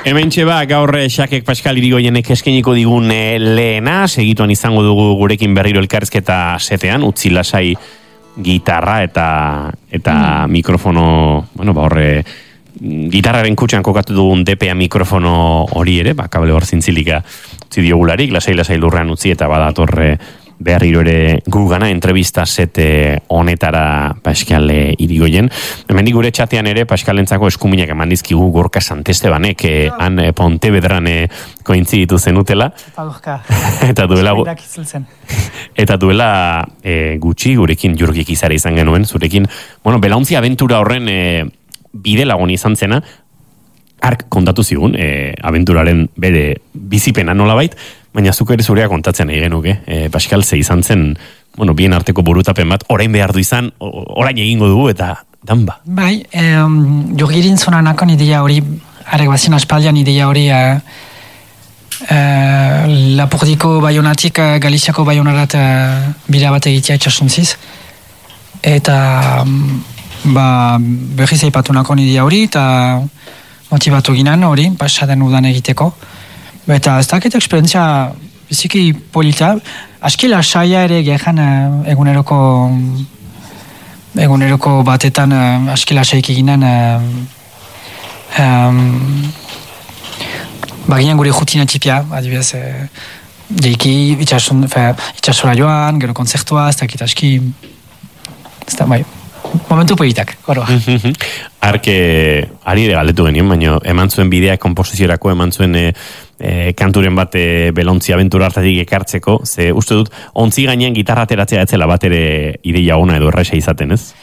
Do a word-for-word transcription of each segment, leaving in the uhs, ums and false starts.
Hemen txeba, gaur Xakek Paskal Irigoyenek eskeniko digun lehena, segituan izango dugu gurekin berriro elkarrizketa setean, utzi lasai gitarra eta eta mm. mikrofono, bueno, ba horre, gitarraren kutxan kokatu dugun D P A mikrofono hori ere, ba, kable hor zintzilika utzi diogularik, lasai-lasai lurrean utzi eta badatorre berriro ere gu gana entrevista sete honetara Paskal Irigoyen. Hemendik gure txatean ere Paskalentzako eskuminak eman dizkigu Gorka Santestebanek, eh, han eh, Pontevedran eh, kointziditu zenutela. Eta Gorka. eta duela eta duela eh, gutxi gurekin Jurgik izara izan genuen, zurekin, bueno, belauntzi abentura horren eh, bide lagun izan zena, ark kontatu zigun, eh, abenturaren bere bizipena nolabait, baina zuk ere zurea kontatzen nahi genuke. E, Paskal, ze izan zen, bueno, bien arteko burutapen bat, orain behar du izan, orain egingo dugu, eta danba. Bai, um, Jurgirin zonanakon ideia hori, arek bazien aspaldian ideia hori, uh, uh, Lapurdiko Baionatik, uh, Galiziako Baionarat uh, bira bat egitea itxasuntziz. Eta, um, ba, berriz eipatu nakon ideia hori, eta motivatu ginen hori, pasaden udan egiteko. Eta ez dakit eksperientzia biziki polita, aski lasaia ere gehan eguneroko eguneroko batetan aski lasaik eginen um, baginen gure jutina tipia, adibidez deiki itxasora joan, gero konzertua, ez dakit aski ez da, bai, momentu politak, goro. Arke, ari ere galdetu genien, baina eman zuen bidea komposiziorako, eman zuen e, e, kanturen bat e, belontzi abentura hartatik ekartzeko, ze uste dut, ontzi gainean gitarra ateratzea etzela bat ere ideia ona edo erraisa izaten, ez?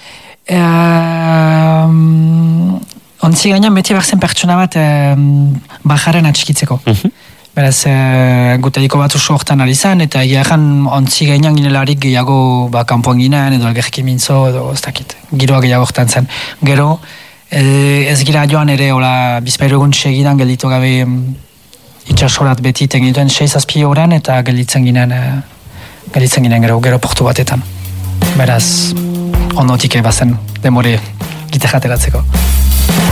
Um, ontzi gainean beti berzen pertsona bat um, bajaren atxikitzeko. Beraz, e, gutadiko bat oso hortan alizan, eta egia ezan ontzi gainean ginelarik gehiago ba, kanpoan ginen, edo algerki mintzo, edo ez dakit, giroa gehiago hortan zen. Gero, e, ez gira joan ere, hola, bizpairu egun segidan gelditu gabe itxasorat beti tengituen seiz azpi horan, eta gelditzen ginen, e, gelditzen ginen gero, gero portu batetan. Beraz, ondotik ebazen, demore gitarra ateratzeko.